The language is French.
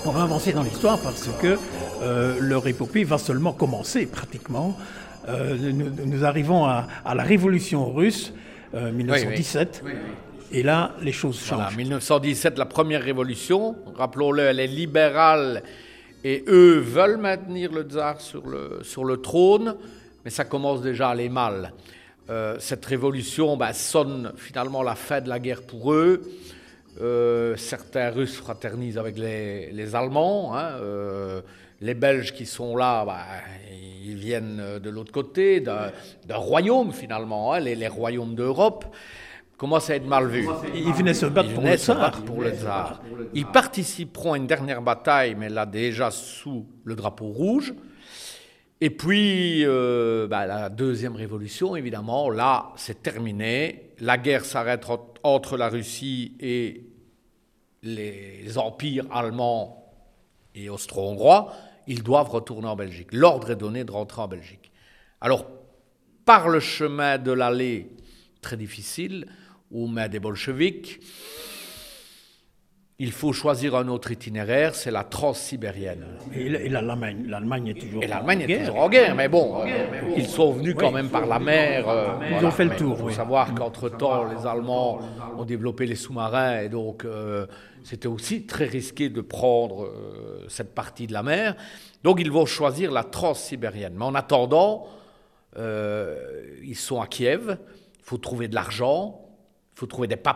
On va avancer dans l'histoire parce que leur épopée va seulement commencer pratiquement. Nous arrivons à la Révolution russe, 1917, oui. Et là, les choses changent. Voilà, 1917, la première révolution, rappelons-le, elle est libérale et eux veulent maintenir le tsar sur le trône, mais ça commence déjà à aller mal. Cette révolution sonne finalement la fin de la guerre pour eux. Certains Russes fraternisent avec les Allemands. Les Belges qui sont là, ils viennent de l'autre côté, d'un royaume finalement. Les royaumes d'Europe commencent à être mal vus. Ils venaient se battre pour le tsar. Ils participeront à une dernière bataille, mais là déjà sous le drapeau rouge. Et puis, la deuxième révolution, évidemment, là, c'est terminé. La guerre s'arrête entre la Russie et les empires allemands et austro-hongrois. Ils doivent retourner en Belgique. L'ordre est donné de rentrer en Belgique. Alors, par le chemin de l'allée, très difficile, aux mains des bolcheviks, il faut choisir un autre itinéraire, c'est la transsibérienne. Et l'Allemagne est toujours en guerre. Et l'Allemagne est toujours en guerre, mais bon, ils sont venus quand même par la mer. Ils ont fait le tour. Il faut savoir qu'entre-temps, les Allemands ont développé les sous-marins, et donc c'était aussi très risqué de prendre cette partie de la mer. Donc ils vont choisir la transsibérienne. Mais en attendant, ils sont à Kiev, il faut trouver de l'argent, il faut trouver des papiers.